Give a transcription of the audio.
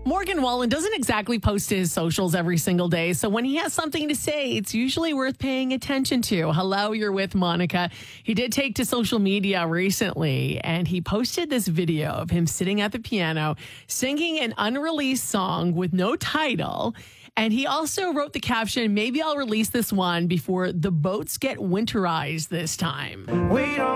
Morgan Wallen doesn't exactly post to his socials every single day. So when he has something to say, it's usually worth paying attention to. Hello, you're with Monica. He did take to social media recently, and he posted this video of him sitting at the piano singing an unreleased song with no title. And he also wrote the caption, "Maybe I'll release this one before the boats get winterized this time." We don't